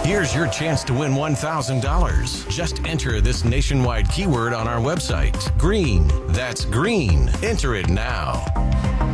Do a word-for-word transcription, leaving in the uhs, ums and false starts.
Here's your chance to win one thousand dollars. Just enter this nationwide keyword on our website. Green. That's green. Enter it now.